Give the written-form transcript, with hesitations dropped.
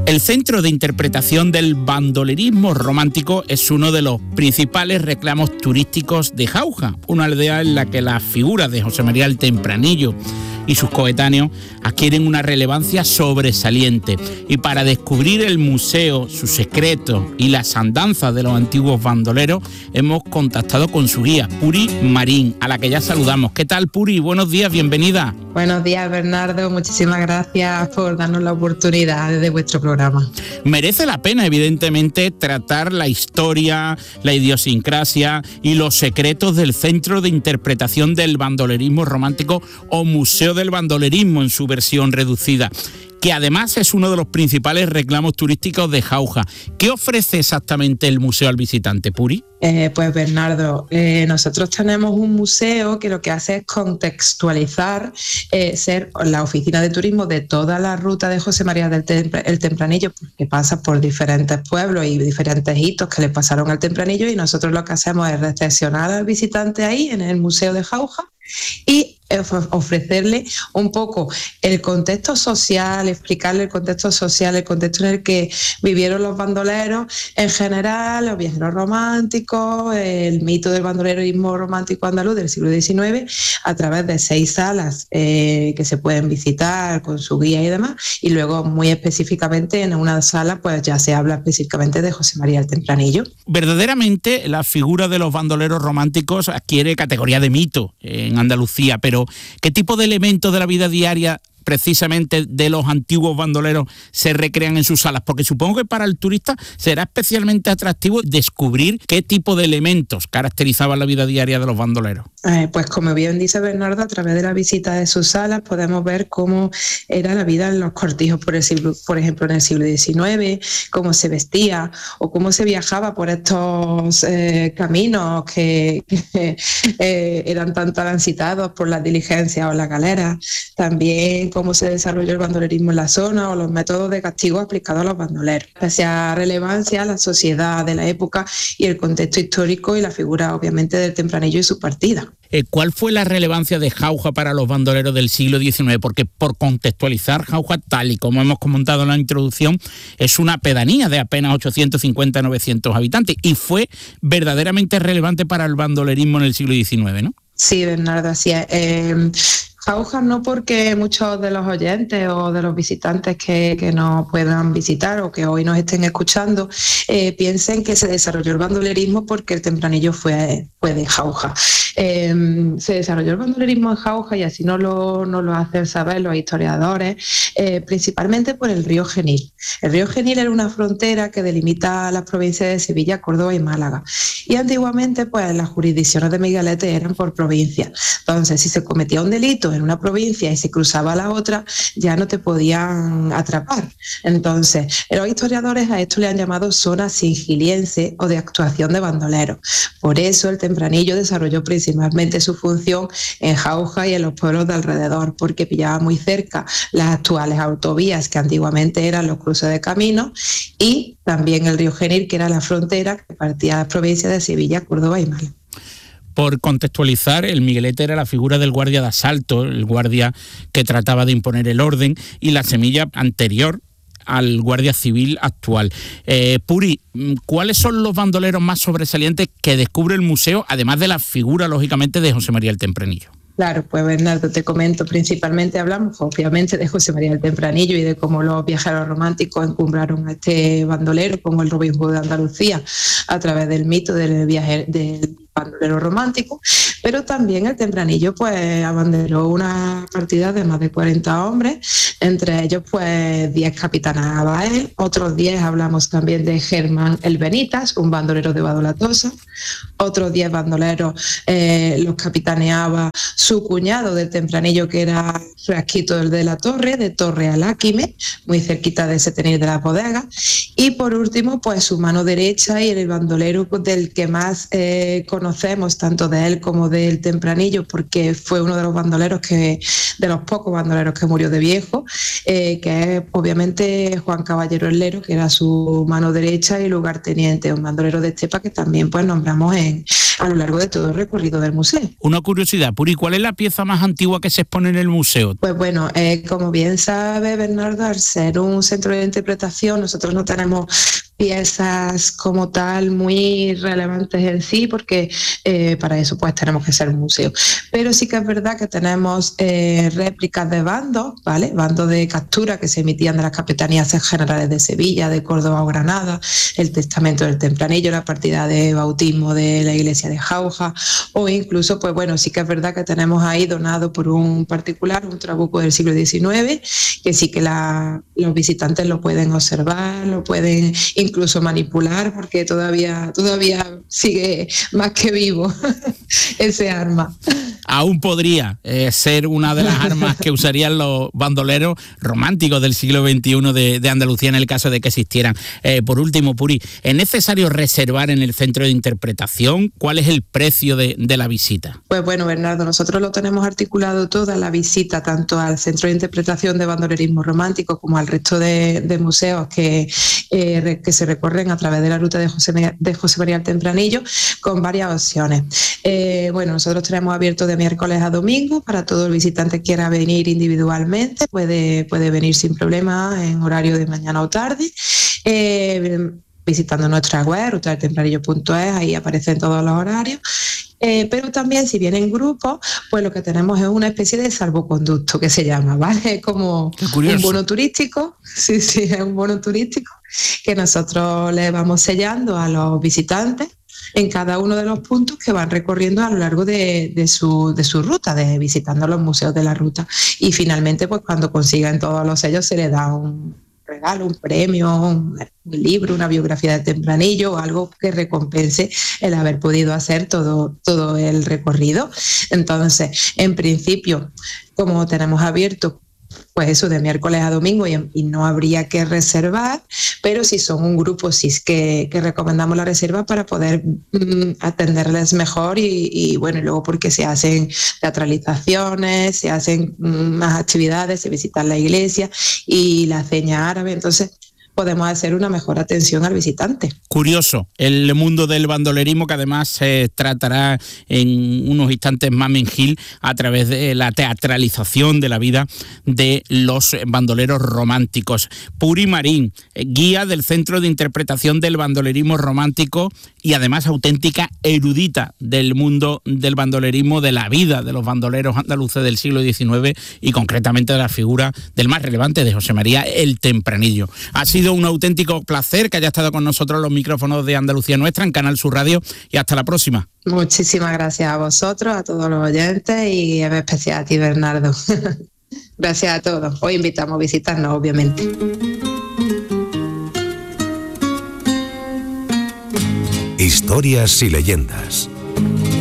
El Centro de Interpretación del Bandolerismo Romántico es uno de los principales reclamos turísticos de Jauja, una aldea en la que las figuras de José María el Tempranillo y sus coetáneos adquieren una relevancia sobresaliente. Y para descubrir el museo, sus secretos y las andanzas de los antiguos bandoleros, hemos contactado con su guía, Puri Marín, a la que ya saludamos. ¿Qué tal, Puri? Buenos días, bienvenida. Buenos días, Bernardo. Muchísimas gracias por darnos la oportunidad de vuestro programa. Merece la pena, evidentemente, tratar la historia, la idiosincrasia y los secretos del Centro de Interpretación del Bandolerismo Romántico o Museo del Bandolerismo en su versión reducida, que además es uno de los principales reclamos turísticos de Jauja. ¿Qué ofrece exactamente el museo al visitante, Puri? Pues Bernardo, nosotros tenemos un museo que lo que hace es contextualizar, ser la oficina de turismo de toda la ruta de José María el Tempranillo, porque pasa por diferentes pueblos y diferentes hitos que le pasaron al Tempranillo, y nosotros lo que hacemos es recepcionar al visitante ahí en el museo de Jauja y ofrecerle un poco el contexto social, explicarle el contexto social, el contexto en el que vivieron los bandoleros en general, los viajeros románticos, el mito del bandolerismo romántico andaluz del siglo XIX, a través de 6 salas que se pueden visitar con su guía y demás, y luego muy específicamente en una sala pues ya se habla específicamente de José María el Tempranillo. Verdaderamente la figura de los bandoleros románticos adquiere categoría de mito en Andalucía, pero ¿qué tipo de elementos de la vida diaria precisamente de los antiguos bandoleros se recrean en sus salas? Porque supongo que para el turista será especialmente atractivo descubrir qué tipo de elementos caracterizaban la vida diaria de los bandoleros. Pues como bien dice Bernardo, a través de la visita de sus salas podemos ver cómo era la vida en los cortijos, por ejemplo, en el siglo XIX, cómo se vestía o cómo se viajaba por estos caminos que eran tan transitados por las diligencias o las galeras. También cómo se desarrolló el bandolerismo en la zona o los métodos de castigo aplicados a los bandoleros. Especial relevancia a la sociedad de la época y el contexto histórico y la figura, obviamente, del Tempranillo y su partida. ¿Cuál fue la relevancia de Jauja para los bandoleros del siglo XIX? Porque por contextualizar, Jauja, tal y como hemos comentado en la introducción, es una pedanía de apenas 850-900 habitantes y fue verdaderamente relevante para el bandolerismo en el siglo XIX, ¿no? Sí, Bernardo, así es. Jauja, no porque muchos de los oyentes o de los visitantes que nos puedan visitar o que hoy nos estén escuchando piensen que se desarrolló el bandolerismo porque el Tempranillo fue de Jauja. Se desarrolló el bandolerismo en Jauja, y así nos lo hacen saber los historiadores, principalmente por el río Genil. El río Genil era una frontera que delimita las provincias de Sevilla, Córdoba y Málaga. Y antiguamente pues las jurisdicciones de Miguelete eran por provincia. Entonces, si se cometía un delito en una provincia y se cruzaba a la otra, ya no te podían atrapar. Entonces, los historiadores a esto le han llamado zona sigiliense o de actuación de bandoleros. Por eso el Tempranillo desarrolló principalmente su función en Jauja y en los pueblos de alrededor, porque pillaba muy cerca las actuales autovías que antiguamente eran los cruces de caminos, y también el río Genil, que era la frontera que partía de las provincias de Sevilla, Córdoba y Málaga. Por contextualizar, el miguelete era la figura del guardia de asalto, el guardia que trataba de imponer el orden, y la semilla anterior al guardia civil actual. Puri, ¿cuáles son los bandoleros más sobresalientes que descubre el museo, además de la figura, lógicamente, de José María el Tempranillo? Claro, pues Bernardo, te comento, principalmente hablamos obviamente de José María el Tempranillo y de cómo los viajeros románticos encumbraron a este bandolero como el Robin Hood de Andalucía a través del mito del bandolero romántico, pero también el Tempranillo pues abanderó una partida de más de 40 hombres, entre ellos pues 10 capitaneaba él, otros 10 hablamos también de Germán el Benitas, un bandolero de Badolatosa, otros 10 bandoleros los capitaneaba su cuñado del Tempranillo, que era Frasquito el de la Torre, de Torre Aláquime, muy cerquita de Setenil de la Bodega, y por último pues su mano derecha y el bandolero del que más conocemos tanto de él como del Tempranillo, porque fue uno de los bandoleros de los pocos bandoleros que murió de viejo, que es obviamente Juan Caballero Herrero, que era su mano derecha y lugarteniente, un bandolero de estepa que también pues nombramos en a lo largo de todo el recorrido del museo. Una curiosidad, Puri, ¿cuál es la pieza más antigua que se expone en el museo? Pues bueno, como bien sabe Bernardo, al ser un centro de interpretación, nosotros no tenemos piezas como tal muy relevantes en sí, porque para eso pues tenemos que ser un museo. Pero sí que es verdad que tenemos réplicas de bandos, ¿vale? Bandos de captura que se emitían de las capitanías generales de Sevilla, de Córdoba o Granada, el testamento del Tempranillo, la partida de bautismo de la iglesia de Jauja, o incluso, pues bueno, sí que es verdad que tenemos ahí donado por un particular, un trabuco del siglo XIX, que sí que los visitantes lo pueden observar, lo pueden incluso manipular, porque todavía sigue más que vivo ese arma. Aún podría ser una de las armas que usarían los bandoleros románticos del siglo XXI de Andalucía en el caso de que existieran. Por último, Puri, ¿es necesario reservar en el centro de interpretación? ¿Cuál es el precio de la visita? Pues bueno, Bernardo, nosotros lo tenemos articulado toda la visita, tanto al centro de interpretación de bandolerismo romántico como al resto de museos que se recorren a través de la ruta de José María Tempranillo, con varias opciones. Bueno, nosotros tenemos abierto de miércoles a domingo para todo el visitante que quiera venir individualmente, puede venir sin problema en horario de mañana o tarde. Visitando nuestra web, rutadeltempranillo.es, ahí aparecen todos los horarios. Pero también si vienen grupos, pues lo que tenemos es una especie de salvoconducto que se llama, ¿vale? Es como un bono turístico, sí, es un bono turístico que nosotros le vamos sellando a los visitantes en cada uno de los puntos que van recorriendo a lo largo de su ruta, visitando los museos de la ruta. Y finalmente, pues cuando consigan todos los sellos se les da un regalo, un premio, un libro, una biografía de Tempranillo o algo que recompense el haber podido hacer todo el recorrido. Entonces, en principio, como tenemos abierto pues eso de miércoles a domingo y no habría que reservar, pero si son un grupo sí es que recomendamos la reserva para poder atenderles mejor y bueno, y luego porque se hacen teatralizaciones, se hacen más actividades, se visitan la iglesia y la seña árabe, entonces podemos hacer una mejor atención al visitante. Curioso, el mundo del bandolerismo que además se tratará en unos instantes más en Gil a través de la teatralización de la vida de los bandoleros románticos. Puri Marín, guía del Centro de Interpretación del Bandolerismo Romántico y además auténtica erudita del mundo del bandolerismo, de la vida de los bandoleros andaluces del siglo XIX y concretamente de la figura del más relevante de José María el Tempranillo. Ha sido un auténtico placer que haya estado con nosotros los micrófonos de Andalucía Nuestra en Canal Sur Radio y hasta la próxima. Muchísimas gracias a vosotros, a todos los oyentes y en especial a ti, Bernardo. Gracias a todos. Hoy invitamos a visitarnos, obviamente. Historias y leyendas.